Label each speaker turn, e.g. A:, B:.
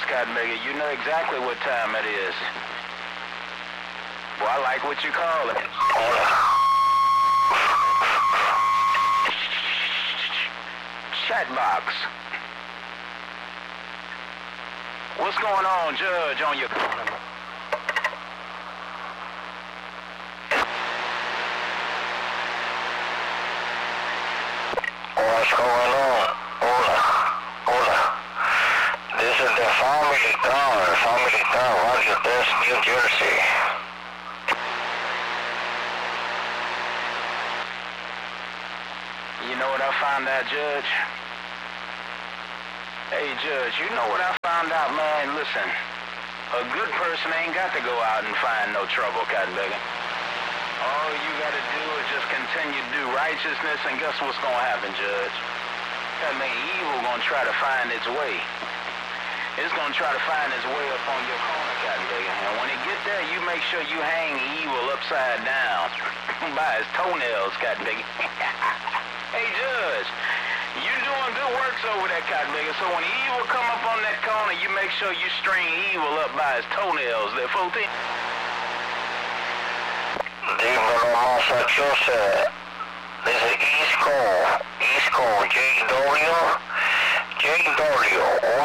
A: Cotton Nigga. You know exactly what time it is. Well, I like what you call it. Chatbox. What's going on, Judge, on your...
B: What's going on? Hola. This is the family car, Roger Desk, New Jersey.
A: You know what I found out, Judge? Hey, Judge, you know what I found out, man? Listen, a good person ain't got to go out and find no trouble, Cotton Nigga. All you gotta do is just continue to do righteousness, and guess what's gonna happen, Judge? That nigga evil gonna try to find its way. It's gonna try to find its way up on your corner, Cotton Nigga. And when it get there, you make sure you hang evil upside down by his toenails, Cotton Nigga. Hey, Judge, you doing good works over there, Cotton Nigga. So when evil come up on that corner, you make sure you string evil up by his toenails there, 14.
B: Dímelo, Massachusetts. This is East Coast, JW,